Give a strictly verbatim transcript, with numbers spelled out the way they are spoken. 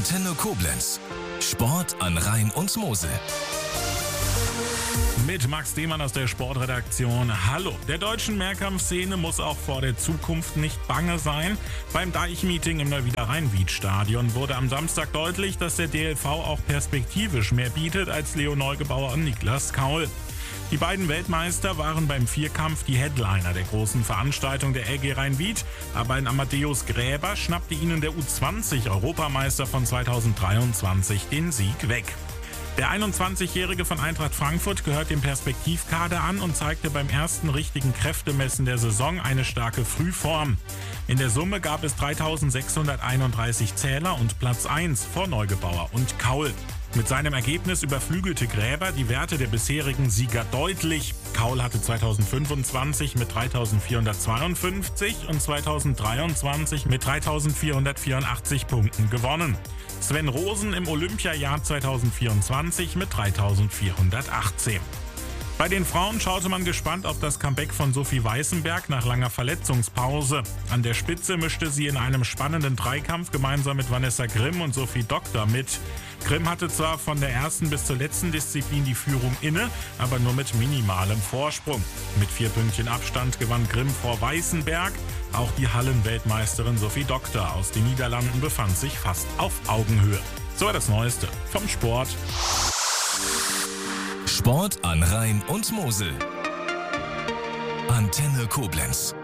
Antenne Koblenz. Sport an Rhein und Mosel. Mit Max Demann aus der Sportredaktion. Hallo. Der deutschen Mehrkampfszene muss auch vor der Zukunft nicht bange sein. Beim Deichmeeting im Neuwieder-Rhein-Wied-Stadion wurde am Samstag deutlich, dass der D L V auch perspektivisch mehr bietet als Leo Neugebauer und Niklas Kaul. Die beiden Weltmeister waren beim Vierkampf die Headliner der großen Veranstaltung der L G Rhein-Wied, aber ein Amadeus Gräber schnappte ihnen der U zwanzig Europameister von zweitausenddreiundzwanzig den Sieg weg. Der einundzwanzigjährige von Eintracht Frankfurt gehört dem Perspektivkader an und zeigte beim ersten richtigen Kräftemessen der Saison eine starke Frühform. In der Summe gab es dreitausendsechshunderteinunddreißig Zähler und Platz eins vor Neugebauer und Kaul. Mit seinem Ergebnis überflügelte Gräber die Werte der bisherigen Sieger deutlich. Kaul hatte zweitausendfünfundzwanzig mit dreitausendvierhundertzweiundfünfzig und zweitausenddreiundzwanzig mit dreitausendvierhundertvierundachtzig Punkten gewonnen. Sven Rosen im Olympiajahr zweitausendvierundzwanzig mit dreitausendvierhundertachtzehn. Bei den Frauen schaute man gespannt auf das Comeback von Sophie Weißenberg nach langer Verletzungspause. An der Spitze mischte sie in einem spannenden Dreikampf gemeinsam mit Vanessa Grimm und Sophie Doktor mit. Grimm hatte zwar von der ersten bis zur letzten Disziplin die Führung inne, aber nur mit minimalem Vorsprung. Mit vier Pünktchen Abstand gewann Grimm vor Weißenberg. Auch die Hallenweltmeisterin Sophie Doktor aus den Niederlanden befand sich fast auf Augenhöhe. So war das Neueste vom Sport. Sport an Rhein und Mosel. Antenne Koblenz.